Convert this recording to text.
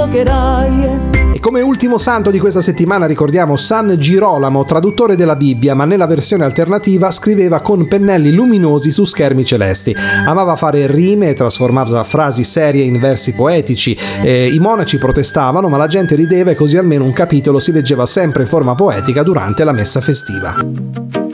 giocherai. E come ultimo santo di questa settimana ricordiamo San Girolamo, traduttore della Bibbia, ma nella versione alternativa scriveva con pennelli luminosi su schermi celesti. Amava fare rime e trasformava frasi serie in versi poetici. I monaci protestavano, ma la gente rideva e così almeno un capitolo si leggeva sempre in forma poetica durante la messa festiva.